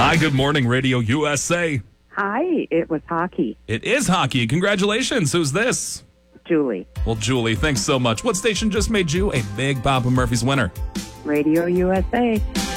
Hi, good morning, Radio USA. Hi, it was hockey. It is hockey. Congratulations. Who's this? Julie. Well, Julie, thanks so much. What station just made you a big Papa Murphy's winner? Radio USA.